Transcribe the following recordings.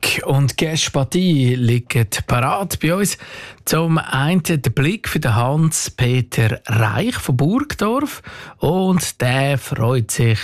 Blick und Gespatie liegen parat bei uns. Zum einen der Blick für den Hans-Peter Reich von Burgdorf. Und der freut sich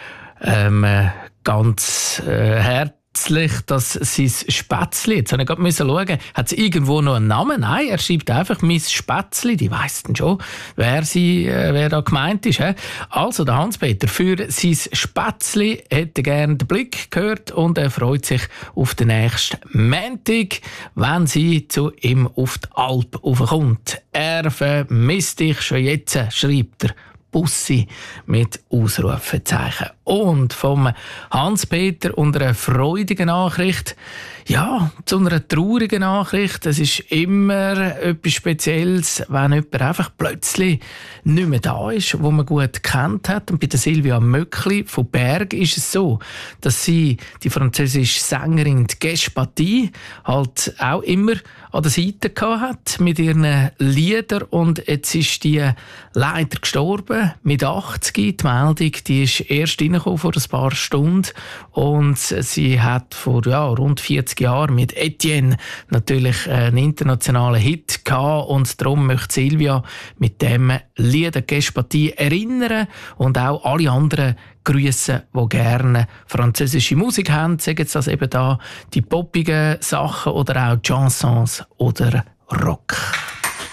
ganz herzlich, dass sein Spätzli, jetzt musste ich gerade schauen, hat es irgendwo noch einen Namen? Nein, er schreibt einfach «Mein Spätzli», die weiss dann schon, wer da gemeint ist. He? Also der Hans-Peter, für sein Spätzli hätte gerne den Blick gehört und er freut sich auf den nächsten Montag, wenn sie zu ihm auf die Alp raufkommt. Er vermisst dich schon jetzt, schreibt er. Bussi mit Ausrufezeichen. Und vom Hans-Peter und einer freudigen Nachricht, ja, zu einer traurigen Nachricht. Es ist immer etwas Spezielles, wenn jemand einfach plötzlich nicht mehr da ist, wo man gut gekannt hat. Und bei der Silvia Möckli von Berg ist es so, dass sie, die französische Sängerin Gespatie, halt auch immer an der Seite hat mit ihren Liedern. Und jetzt ist die leider gestorben, mit 80. Die Meldung, die ist erst reingekommen vor ein paar Stunden. Und sie hat vor rund 40 Jahren mit Etienne natürlich einen internationalen Hit gehabt. Und darum möchte Silvia mit dem Lied Gespatie erinnern und auch alle anderen grüßen, die gerne französische Musik haben. Sagen jetzt das eben da die poppigen Sachen oder auch Chansons oder Rock.